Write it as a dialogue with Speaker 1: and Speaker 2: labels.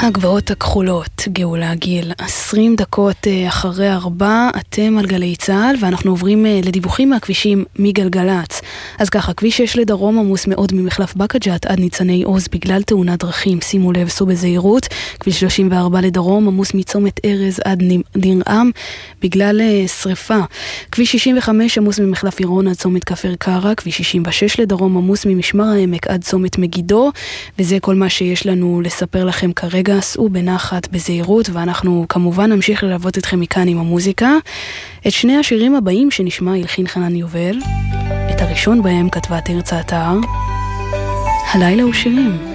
Speaker 1: הגבעות הכחולות, גאולה גיל, 20 דקות אחרי 4, אתם על גלי צהל, ואנחנו עוברים לדיווחים מהכבישים מגלגלץ. אז ככה, כביש 6 לדרום עמוס מאוד ממחלף בקג'ת עד ניצני עוז בגלל תאונת דרכים, שימו לב, סעו בזהירות. כביש 34 לדרום עמוס מצומת ארז עד ניר-עם בגלל שריפה. כביש 65 עמוס ממחלף עירון עד צומת כפר קרע, כביש 66 לדרום עמוס ממשמר העמק עד צומת מגידו, וזה כל מה שיש לנו לספר לכם כרגע. סעו בנחת, בזהירות, ואנחנו כמובן נמשיך ללוות אתכם מכאן עם המוזיקה. את שני השירים הבאים שנשמע הלחין חנן יובל, את הראשון בהם כתבה תרצה אתר, הלילה הוא שירים.